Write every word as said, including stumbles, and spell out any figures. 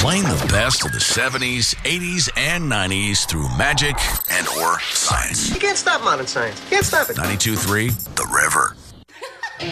Playing the best of the seventies, eighties, and nineties through magic and or science. You can't stop modern science. You can't stop it. ninety-two point three The River.